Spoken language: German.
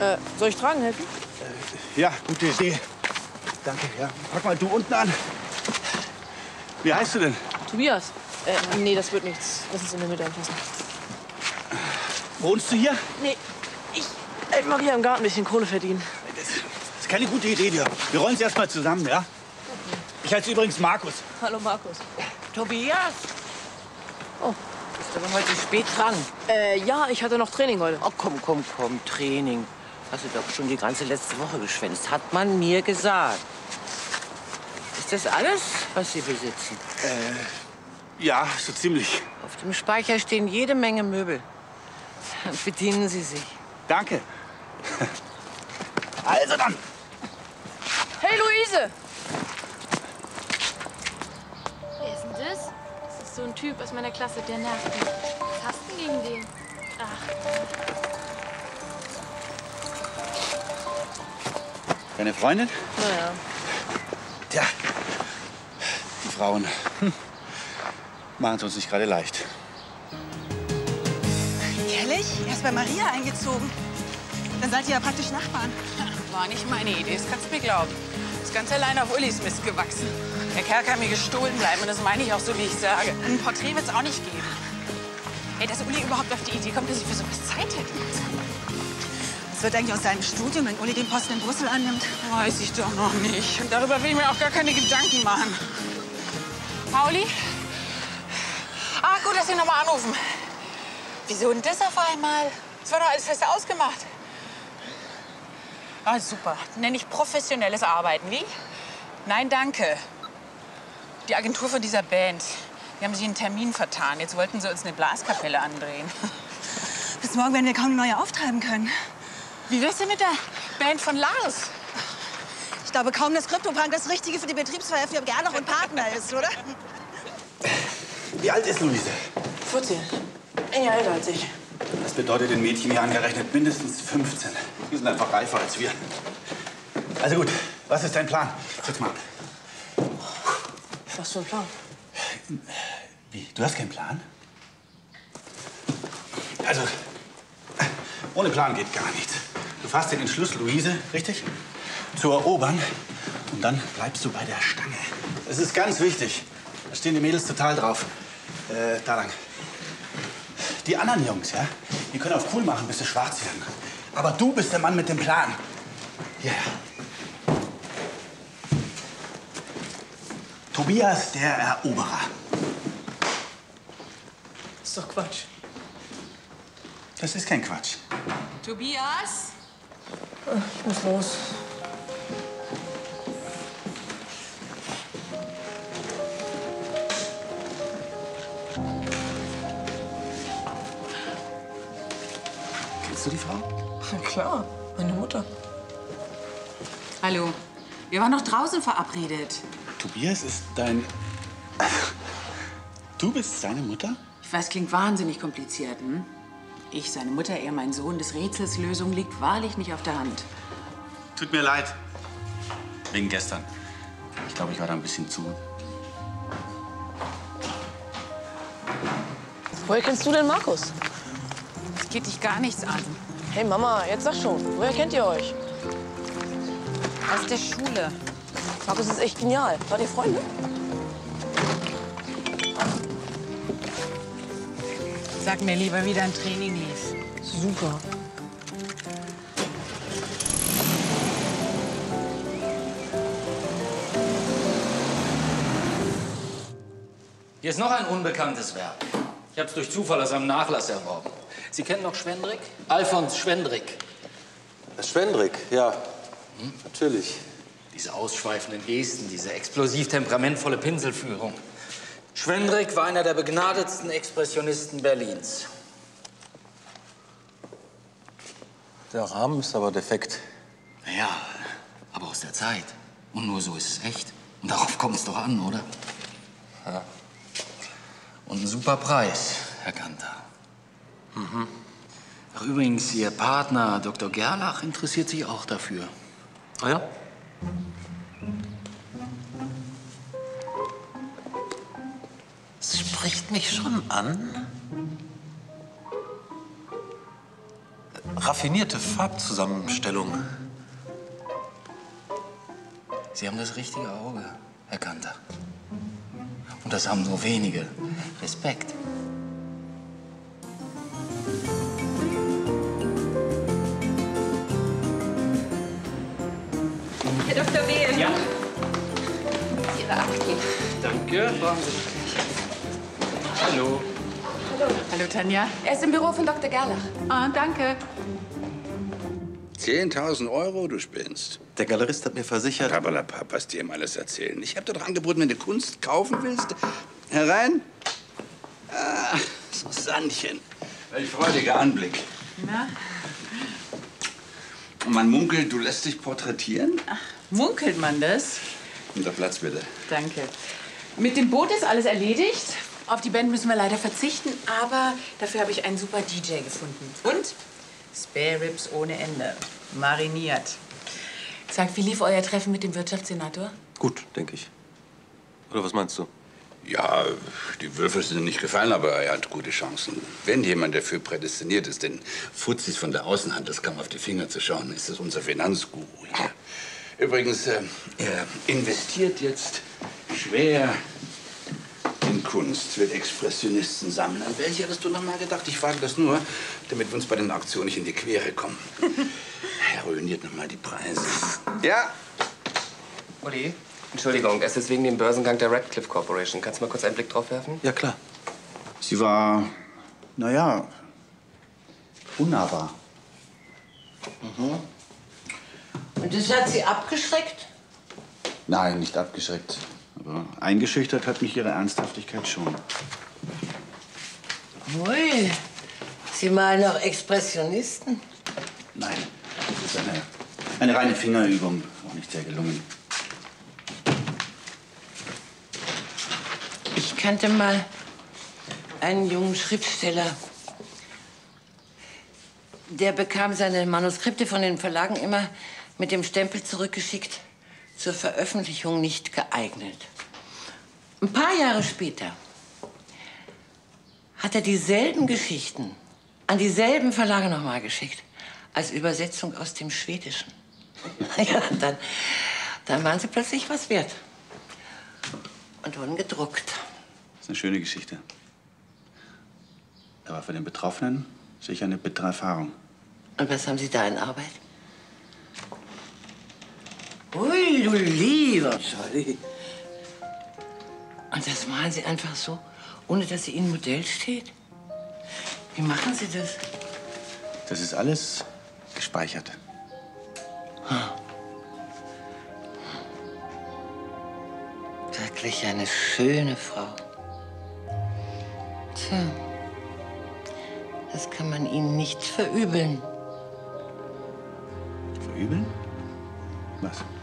Soll ich tragen helfen? Ja, gute Idee. Danke, ja. Pack mal du unten an. Wie heißt du denn? Tobias. Nee, das wird nichts. Lass uns in der Mitte anfassen. Wohnst du hier? Nee, ich helfe mal hier im Garten ein bisschen Kohle verdienen. Das ist keine gute Idee, dir. Wir rollen sie erst mal zusammen, ja? Ich heiße übrigens Markus. Hallo, Markus. Tobias? Oh. Bist du aber heute spät dran? Ja, ich hatte noch Training heute. Oh, komm, Training. Hast du doch schon die ganze letzte Woche geschwänzt. Hat man mir gesagt. Ist das alles, was Sie besitzen? Ja, so ziemlich. Auf dem Speicher stehen jede Menge Möbel. Bedienen Sie sich. Danke. Also dann. Hey, Luise! Wer ist denn das? Das ist so ein Typ aus meiner Klasse, der nervt mich. Was hast du denn gegen den? Ach, Deine Freundin? Naja. Tja, die Frauen machen es uns nicht gerade leicht. Ehrlich? Er ist bei Maria eingezogen. Dann seid ihr ja praktisch Nachbarn. War nicht meine Idee, das kannst du mir glauben. Ist ganz allein auf Ullis Mist gewachsen. Der Kerl kann mir gestohlen bleiben und das meine ich auch so, wie ich sage. Ein Porträt wird's auch nicht geben. Ey, dass Uli überhaupt auf die Idee kommt, dass ich für sowas Zeit hätte. Was wird eigentlich aus seinem Studium, wenn Uli den Posten in Brüssel annimmt? Weiß ich doch noch nicht. Und darüber will ich mir auch gar keine Gedanken machen. Pauli? Ah, gut, dass Sie noch mal anrufen. Wieso denn das auf einmal? Das war doch alles fest ausgemacht. Ah, super. Nenne ich professionelles Arbeiten. Wie? Nein, danke. Die Agentur von dieser Band. Die haben sich einen Termin vertan. Jetzt wollten sie uns eine Blaskapelle andrehen. Bis morgen werden wir kaum eine neue auftreiben können. Wie wär's denn mit der Band von Lars? Ich glaube kaum, dass CryptoPunk das Richtige für die Betriebsfeier für Gerlach und Partner ist, oder? Wie alt ist Luise? 14. Ein Jahr älter als ich. Das bedeutet den Mädchen hier angerechnet mindestens 15. Die sind einfach reifer als wir. Also gut, was ist dein Plan? Setz mal ab. Was für ein Plan? Wie? Du hast keinen Plan? Also, ohne Plan geht gar nichts. Du fasst den Entschluss, Luise, richtig? Zu erobern. Und dann bleibst du bei der Stange. Das ist ganz wichtig. Da stehen die Mädels total drauf. Da lang. Die anderen Jungs, ja, die können auf cool machen, bis sie schwarz werden. Aber du bist der Mann mit dem Plan. Hierher. Tobias, der Eroberer. Das ist doch Quatsch. Das ist kein Quatsch. Tobias? Ich muss los. Kennst du die Frau? Na klar, meine Mutter. Hallo. Wir waren noch draußen verabredet. Tobias ist dein... Du bist seine Mutter? Ich weiß, klingt wahnsinnig kompliziert, hm? Ich, seine Mutter, er, mein Sohn. Des Rätsels Lösung liegt wahrlich nicht auf der Hand. Tut mir leid. Wegen gestern. Ich glaube, ich war da ein bisschen zu... Woher kennst du denn Markus? Das geht dich gar nichts an. Hey Mama, jetzt sag schon. Woher kennt ihr euch? Aus der Schule. Markus ist echt genial. Wart ihr Freunde? Sag mir lieber, wie dein Training lief. Super. Hier ist noch ein unbekanntes Werk. Ich habe es durch Zufall aus einem Nachlass erworben. Sie kennen noch Schwendrick? Alfons Schwendrick. Schwendrick, ja. Natürlich. Diese ausschweifenden Gesten, diese explosiv temperamentvolle Pinselführung. Schwendrick war einer der begnadetsten Expressionisten Berlins. Der Rahmen ist aber defekt. Naja, aber aus der Zeit. Und nur so ist es echt. Und darauf kommt es doch an, oder? Ja. Und ein super Preis, Herr Kanter. Ach, übrigens, Ihr Partner, Dr. Gerlach, interessiert sich auch dafür. Ah ja? Das spricht mich schon an. raffinierte Farbzusammenstellung. Sie haben das richtige Auge, Herr Kanter. Und das haben so wenige. Respekt. Herr Dr. Wehen. Ja. Ihre Akten. Danke. Hallo. Hallo, Tanja. Er ist im Büro von Dr. Gerlach. Ah, danke. 10.000 Euro, du spinnst. Der Galerist hat mir versichert... Papalapap, was dir ihm alles erzählen. Ich hab dir doch angeboten, wenn du Kunst kaufen willst. Herein. Ah, Susannchen. Welch freudiger Anblick. Na? Man munkelt, du lässt dich porträtieren? Ach, munkelt man das? Nimm doch Platz, bitte. Danke. Mit dem Boot ist alles erledigt. Auf die Band müssen wir leider verzichten, aber dafür habe ich einen super DJ gefunden. Und Spare Ribs ohne Ende. Mariniert. Sagt, wie lief euer Treffen mit dem Wirtschaftssenator? Gut, denke ich. Oder was meinst du? Ja, die Würfel sind ihm nicht gefallen, aber er hat gute Chancen. Wenn jemand dafür prädestiniert ist, den Fuzis von der Außenhandelskamm auf die Finger zu schauen, ist es unser Finanzguru hier. Übrigens, er investiert jetzt schwer in Kunst, will Expressionisten sammeln. An welche hattest du noch mal gedacht? Ich frage das nur, damit wir uns bei den Auktionen nicht in die Quere kommen. Er ruiniert noch mal die Preise. Ja? Uli, Entschuldigung, es ist wegen dem Börsengang der Radcliffe Corporation. Kannst du mal kurz einen Blick drauf werfen? Ja, klar. Sie war, naja, unnahbar. Mhm. Und das hat Sie abgeschreckt? Nein, nicht abgeschreckt. Aber eingeschüchtert hat mich ihre Ernsthaftigkeit schon. Ui, Sie malen auch Expressionisten? Nein, das ist eine reine Fingerübung. Auch nicht sehr gelungen. Ich kannte mal einen jungen Schriftsteller. Der bekam seine Manuskripte von den Verlagen immer mit dem Stempel zurückgeschickt, zur Veröffentlichung nicht geeignet. Ein paar Jahre später hat er dieselben Geschichten an dieselben Verlage noch mal geschickt, als Übersetzung aus dem Schwedischen. Ja, dann waren sie plötzlich was wert und wurden gedruckt. Das ist eine schöne Geschichte. Aber für den Betroffenen sicher eine bittere Erfahrung. Und was haben Sie da in Arbeit? Ui, du lieber Charlie. Und das malen Sie einfach so, ohne dass Sie Ihnen Modell steht? Wie machen Sie das? Das ist alles gespeichert. Wirklich eine schöne Frau. Tja, das kann man Ihnen nicht verübeln. Verübeln? Was?